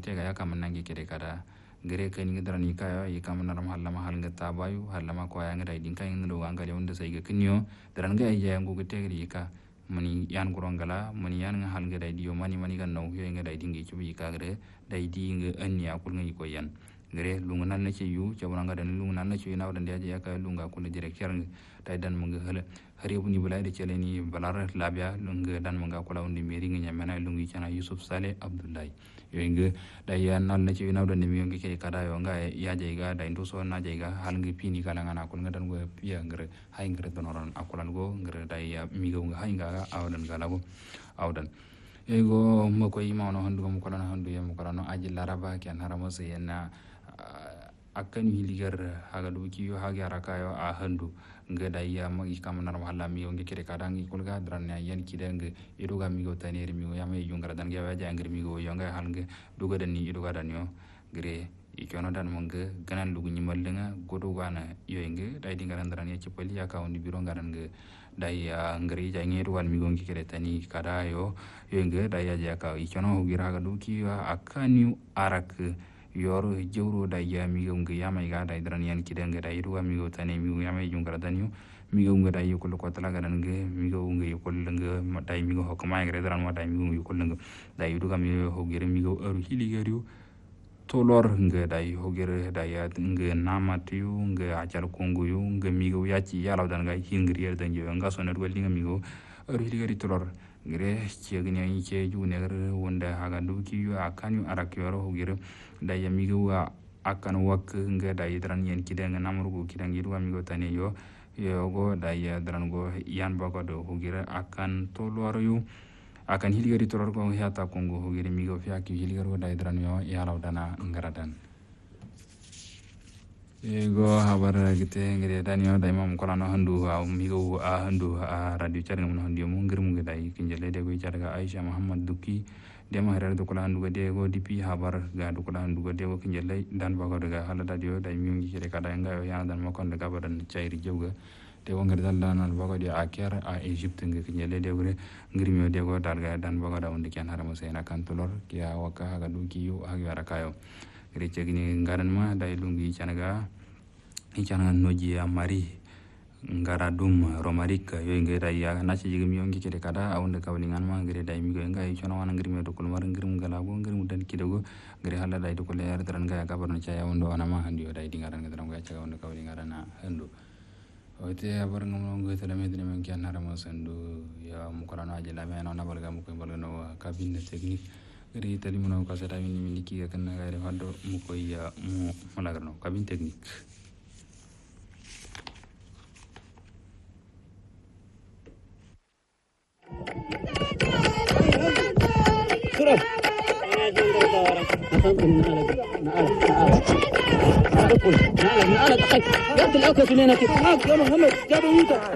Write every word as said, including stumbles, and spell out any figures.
te ga ya kam nan ge kede kada gere kan ni dran ni kaya yi kam naram hallama hal ngata bayu hallama ko ya ngada din kan ndo wanga le wonda sai ga kinyo dran ga ya ngo ge te ga ka mani yan gorongala mani yan nga hal ngada diyo mani mani kan no yo ngada din ge chubi ka gere dai di nga anni akul ngi ko yan gere lungu nan na ce yu ce wona ngadan lungu nan na ce na wadan da ya ka lunga kula director dai dan mun ga hala hari bu ni bulai da ce ni balar labia lunga dan mun ga kula undi meri ngi nyamena lungu cana Yusuf Saleh Abdullahi yo nga dai ya nan na ce na wadan mi ngi ke kada yo nga ya je ga dai ndo so na je ga hal ngi pini kala ngana kul ngadan go ya ngere hay ngere donoran akulan go ngere dai ya mi go nga hay nga awdan gala go awdan ego mo ko ima no handu mo kala na handu ya mo kala no aji laraba kan haramo se na akan hiligar haga duki yo haga rakayo a handu ngada ya magi kam nar wala mi ngi kire kadangi kulga dran ya yan kidang iruga mi go tanere mi ya me yungara dan ga waja ngir mi go yonga halnge duga dan ni iruga dan yo gre ikono dan monge ganan lugu nyimal lenga godo wana yo nge dai dingaran dran ya cipali ya kawni biro ngaran nge dai ya ngri ja ngeru wan mi go ngi kire tani kada yo yo nge dai ya ja ka ikono gira ga duki ya akani arak yoro jewro da ya mi go ngi yamay ga da dran yan kidanga da yiru mi go tane mi go yamay jungara danyu mi go ngada yukul ko tala ga nge mi go ngi yukul nge da mi go hokma ngre dran ma da mi go yukul nge da yiru ga mi ho gere mi go er hili gariu tolor nge da ho gere da ya nge namatu nge ajar kongu yu nge mi go yaci yala dan ga hingri dan yo nga sonar go linga mi go er hili gari tolor ngre ci gni ay ci ju ne wonda haga duki yu akanyu arak yoro ho gere da ya mi go akan wak nge da yidran yen kidanga namrugo kidang yiru mi go tane yo yo go da ya dran go yan bago do ho gere akan tolor yu akan hiligari tolor ko hiata kongo ho gere mi go fi ak hiligaro da yidran yo yala dana ngaradan ego habar gite ngere danyo da imam ko lano handu ha mi go a handu a radio charga mun handu mo ngir mu ga dai kinjele de go charga Aisha Muhammad Duki de ma herar do ko landu ga de go dipi habar ga do ko landu ga de go kinjele dan bago daga hala dadio da mi ngi kire kada nga yo yana dan mo kon daga badan chairi jewga de go ngir dal dan bago de akere a Egypt ngi kinjele de go ngir mi de go darga dan bago da undi kan haramo sena kan tolor kiya waka ga duki yu agi warakayo rece gini ngaran ma dai lungi canaga icana noji amari ngara dum romarika yo ngera ya naci jigmi yongi kede kada awunde kawlingan ma ngere dai mi go ngai chono wana ngiri me do kul mar ngiri ngala go ngiri mudan kidogo ngere hala dai do kul yar dran ga kabarno caya wondo wana ma handi dai dingaran ngadran ga caya wondo kawlingan na hando ote abar ngom ngo tele medine men kyan harama sandu ya mukarana ajela me na balga mu ko balno kabine technique ngere tali muno ka sata min min ki kan ga re hado mu ko ya mu malagarno kabine technique Surat. نعم نعم نعم نعم